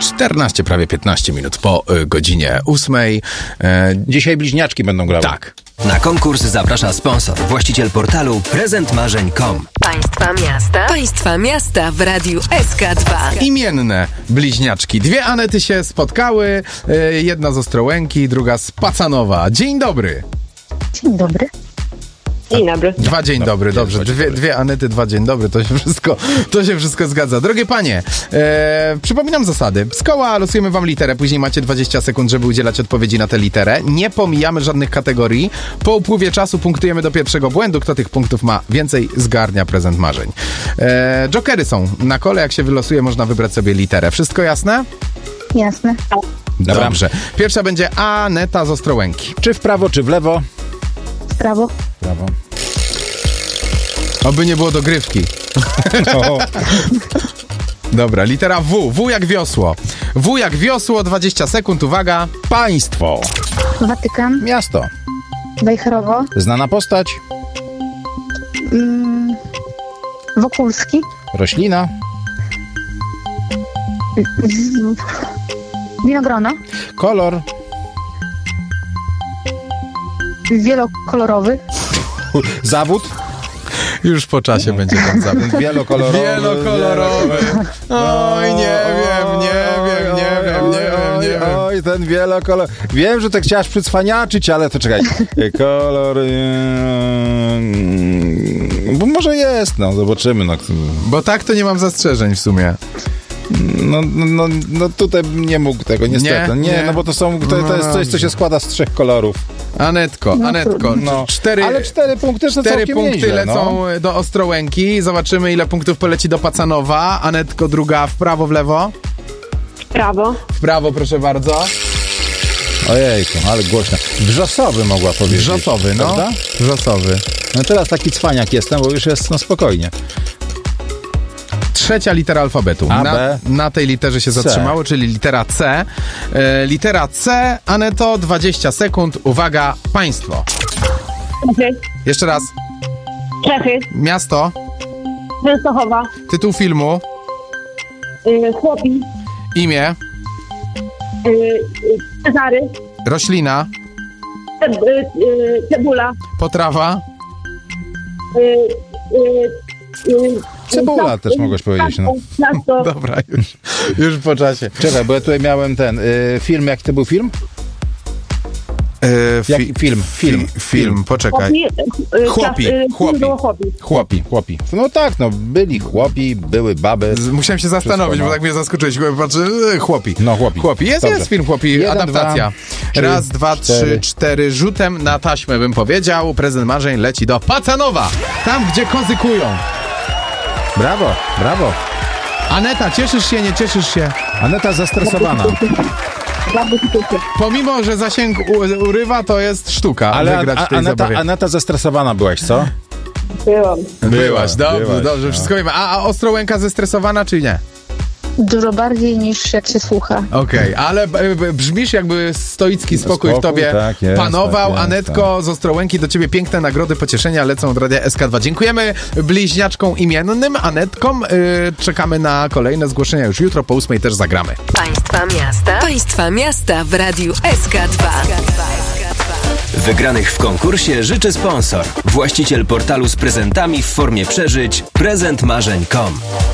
14, prawie 15 minut po godzinie 8. Dzisiaj bliźniaczki będą grały. Tak. Na konkurs zaprasza sponsor, właściciel portalu prezentmarzeń.com. Państwa miasta w Radiu SK2. Imienne bliźniaczki. Dwie Anety się spotkały. Jedna z Ostrołęki, druga z Pacanowa. Dzień dobry. Dzień dobry. Dzień dobry. Dwa dzień dobry, dobrze. Dwie Anety, dwa dzień dobry, to się wszystko zgadza. Drogie panie, przypominam zasady. Z koła losujemy wam literę, później macie 20 sekund, żeby udzielać odpowiedzi na tę literę. Nie pomijamy żadnych kategorii. Po upływie czasu punktujemy do pierwszego błędu. Kto tych punktów ma więcej, zgarnia prezent marzeń. Jokery są na kole, jak się wylosuje, można wybrać sobie literę. Wszystko jasne? Jasne. Dobra. Dobrze. Pierwsza będzie Aneta z Ostrołęki. Czy w prawo, czy w lewo? W prawo. Prawo. Oby nie było dogrywki. No. Dobra, litera W. W jak wiosło. W jak wiosło, 20 sekund, uwaga. Państwo. Watykan. Miasto. Wejherowo. Znana postać. Wokulski. Roślina. Winogrono. Kolor. Wielokolorowy. Zawód. Już po czasie będzie ten zawód. Wielokolorowy. Wielokolorowy. Oj, nie wiem. Oj, ten wielokolor. Wiem, że tak chciałaś przycwaniaczyć, ale to czekaj. Kolor. Bo może jest, no, zobaczymy. No. Bo tak to nie mam zastrzeżeń w sumie. No tutaj nie mógł tego, niestety. Nie, no bo to jest coś, co się składa z 3 kolorów. Anetko. No. Ale 4 punkty, to 4 całkiem punkty nieźle, lecą do Ostrołęki. Zobaczymy, ile punktów poleci do Pacanowa. Anetko, druga w prawo, w lewo. Prawo. W prawo, proszę bardzo. Ojejku, ale głośno. Wrzosowy mogła powiedzieć. Wrzosowy, no. Prawda? Wrzosowy. No teraz taki cwaniak jestem, bo już jest spokojnie. Trzecia litera alfabetu. A, B. Na tej literze się zatrzymało, czyli litera C. Litera C, Aneto, 20 sekund. Uwaga, państwo. Czechy. Jeszcze raz. Czechy. Miasto. Częstochowa. Tytuł filmu. Chłopi. Imię. Cezary. Roślina. Cebula. Potrawa. Cebula też mogłeś powiedzieć, no. Ciasto. Dobra, już po czasie. Czekaj, bo ja tutaj miałem ten film, jaki to był film? Film, poczekaj. Chłopi. No tak, no byli chłopi, były baby. Musiałem się zastanowić, Wszystko, no. bo tak mnie zaskoczyłeś. Patrzę, chłopi. No, chłopi. Jest film Chłopi, 1, adaptacja. 2, 1, 2, 3, 4. Rzutem na taśmę bym powiedział. Prezent marzeń leci do Pacanowa. Tam, gdzie kozy kują. Brawo. Aneta, cieszysz się, nie cieszysz się? Aneta zestresowana. Pomimo, że zasięg urywa, to jest sztuka. Ale wygrać w tej zabawie. Aneta zestresowana byłaś, co? Byłaś, dobrze, wszystko wiemy. A Ostrołęka zestresowana, czy nie? Dużo bardziej niż jak się słucha. Okej, ale brzmisz, jakby stoicki spokój w tobie tak jest, panował. tak jest, Anetko z Ostrołęki, do ciebie piękne nagrody, pocieszenia lecą od Radia SK2. Dziękujemy bliźniaczkom imiennym, Anetkom. Czekamy na kolejne zgłoszenia już jutro, po 8 też zagramy. Państwa miasta w Radiu SK2. Wygranych w konkursie życzy sponsor, właściciel portalu z prezentami w formie przeżyć prezentmarzeń.com.